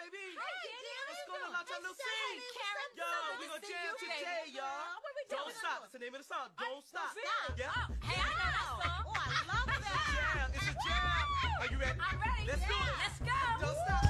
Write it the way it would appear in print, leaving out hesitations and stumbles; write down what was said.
baby. Hey, What's going on, La Lucy? Yo, we gonna jam today, y'all. What we doing? Don't stop. That's the name of the song. Don't stop. Yeah. Oh, hey, I know that song. Oh, I love that. It's a jam. It's a jam. Are you ready? I'm ready. Let's do it. Let's go. Don't stop.